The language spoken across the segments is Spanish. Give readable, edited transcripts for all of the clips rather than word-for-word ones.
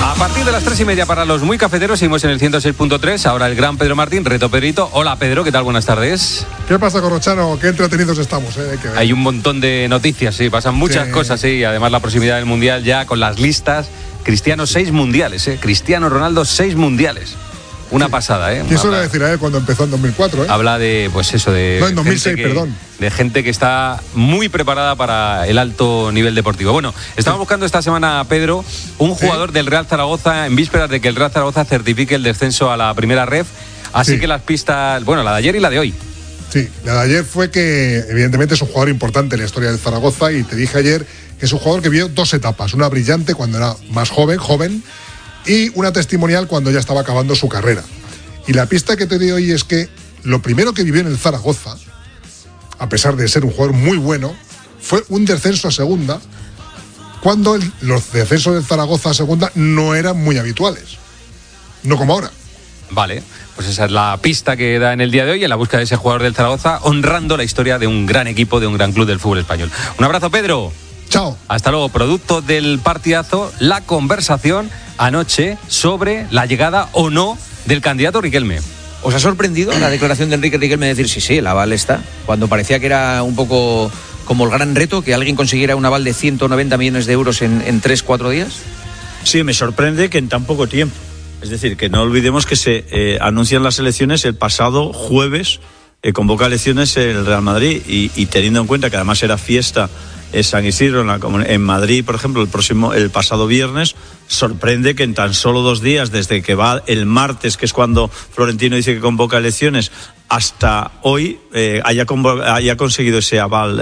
A partir de las 3:30 para los muy cafeteros seguimos en el 106.3. Ahora el gran Pedro Martín, Reto Pedrito. Hola Pedro, ¿qué tal? Buenas tardes. ¿Qué pasa, Corrochano? Qué entretenidos estamos, Hay un montón de noticias, sí, pasan muchas cosas, sí. Además la proximidad del Mundial ya con las listas. Cristiano 6 mundiales, Cristiano Ronaldo 6 mundiales. Una pasada, ¿Qué suele decir a él cuando empezó en 2004, Habla de, pues eso, de... No, en 2006, perdón. De gente que está muy preparada para el alto nivel deportivo. Bueno, estamos buscando esta semana, Pedro, un jugador del Real Zaragoza en vísperas de que el Real Zaragoza certifique el descenso a la primera ref. Así que las pistas, bueno, la de ayer y la de hoy. Sí, la de ayer fue que evidentemente es un jugador importante en la historia del Zaragoza, y te dije ayer que es un jugador que vivió 2 etapas, una brillante cuando era más joven, y una testimonial cuando ya estaba acabando su carrera. Y la pista que te doy hoy es que lo primero que vivió en el Zaragoza, a pesar de ser un jugador muy bueno, fue un descenso a segunda, cuando los descensos del Zaragoza a segunda no eran muy habituales, no como ahora. Vale, pues esa es la pista que da en el día de hoy en la búsqueda de ese jugador del Zaragoza, honrando la historia de un gran equipo, de un gran club del fútbol español. Un abrazo, Pedro. Chao. Hasta luego. Producto del partidazo, la conversación anoche sobre la llegada o no del candidato Riquelme. ¿Os ha sorprendido la declaración de Enrique Riquelme de decir sí, el aval está? Cuando parecía que era un poco como el gran reto, que alguien consiguiera un aval de 190 millones de euros en 3-4 días. Sí, me sorprende que en tan poco tiempo. Es decir, que no olvidemos que se anuncian las elecciones el pasado jueves, convoca elecciones el Real Madrid, y teniendo en cuenta que además era fiesta San Isidro en Madrid, por ejemplo, el pasado viernes, sorprende que en tan solo 2 días, desde que va el martes, que es cuando Florentino dice que convoca elecciones, hasta hoy haya conseguido ese aval.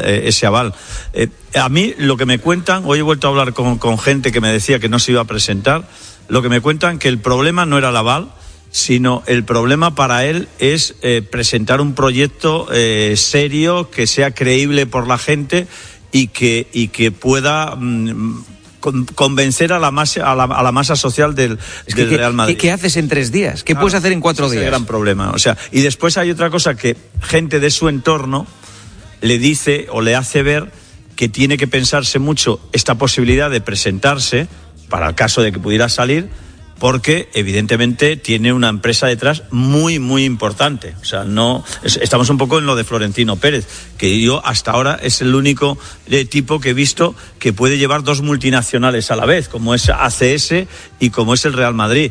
A mí lo que me cuentan, hoy he vuelto a hablar con gente que me decía que no se iba a presentar, lo que me cuentan que el problema no era el aval, sino el problema para él es presentar un proyecto serio, que sea creíble por la gente y que pueda convencer a la masa social del Real Madrid. ¿Qué haces en 3 días? ¿Qué puedes hacer en 4 días? Es el gran problema. O sea, y después hay otra cosa que gente de su entorno le dice o le hace ver que tiene que pensarse mucho esta posibilidad de presentarse para el caso de que pudiera salir, porque evidentemente tiene una empresa detrás muy, muy importante. O sea, estamos un poco en lo de Florentino Pérez, que yo hasta ahora es el único tipo que he visto que puede llevar 2 multinacionales a la vez, como es ACS y como es el Real Madrid.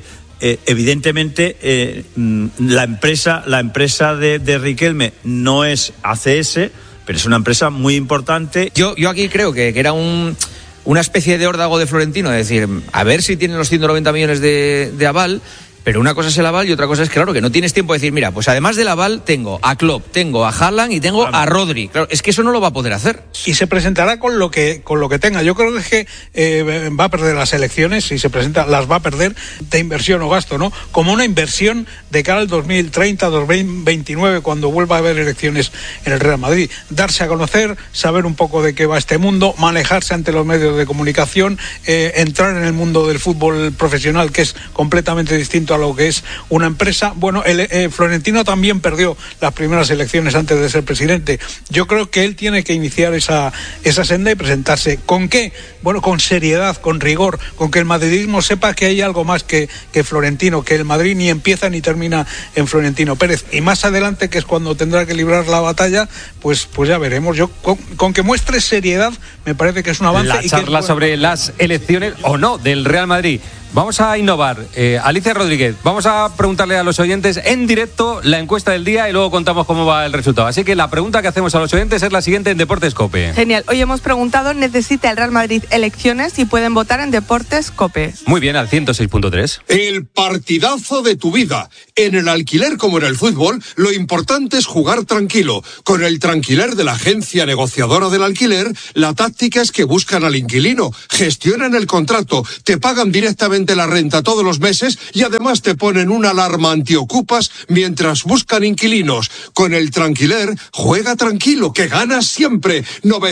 Evidentemente, la empresa de Riquelme no es ACS, pero es una empresa muy importante. Yo aquí creo que era una especie de órdago de Florentino, es decir, a ver si tienen los 190 millones de aval, pero una cosa es el aval y otra cosa es, claro, que no tienes tiempo de decir, mira, pues además del aval tengo a Klopp, tengo a Haaland y tengo a Rodri. Claro, es que eso no lo va a poder hacer. Y se presentará con lo que tenga. Yo creo que va a perder las elecciones, si se presenta las va a perder de inversión o gasto, ¿no? Como una inversión de cara al 2030, 2029, cuando vuelva a haber elecciones en el Real Madrid. Darse a conocer, saber un poco de qué va este mundo, manejarse ante los medios de comunicación, entrar en el mundo del fútbol profesional, que es completamente distinto a lo que es una empresa. Bueno, Florentino también perdió las primeras elecciones antes de ser presidente. Yo creo que él tiene que iniciar esa senda y presentarse. ¿Con qué? Bueno, con seriedad, con rigor, con que el madridismo sepa que hay algo más que Florentino, que el Madrid ni empieza ni termina en Florentino Pérez. Y más adelante, que es cuando tendrá que librar la batalla, pues ya veremos. Yo con que muestre seriedad, me parece que es un avance. La charla sobre las elecciones o no del Real Madrid. Vamos a innovar. Alicia Rodríguez, vamos a preguntarle a los oyentes en directo la encuesta del día y luego contamos cómo va el resultado. Así que la pregunta que hacemos a los oyentes es la siguiente en Deportes COPE. Genial. Hoy hemos preguntado, ¿necesita el Real Madrid elecciones? Y pueden votar en Deportes COPE. Muy bien, al 106.3. El partidazo de tu vida. En el alquiler como en el fútbol, lo importante es jugar tranquilo. Con el Tranquiler de la agencia negociadora del alquiler, la táctica es que buscan al inquilino, gestionan el contrato, te pagan directamente la renta todos los meses y además te ponen una alarma antiocupas mientras buscan inquilinos. Con el Tranquiler, juega tranquilo, que ganas siempre.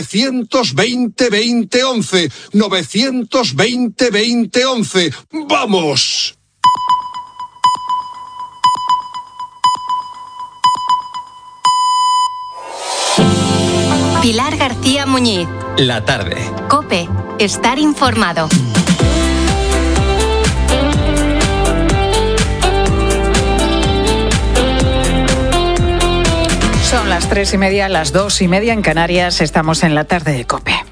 920-2011. 920-2011. ¡Vamos! Pilar García Muñiz. La tarde. COPE. Estar informado. Son las 3:30, las 2:30 en Canarias. Estamos en la tarde de COPE.